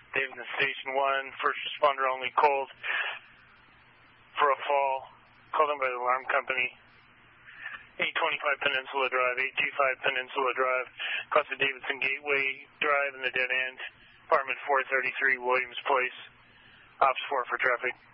Davidson Station 1, first responder only called for a fall, called in by the alarm company. 825 Peninsula Drive, 825 Peninsula Drive, across the Davidson Gateway Drive in the dead end, apartment 433, Williams Place, Ops 4 for traffic.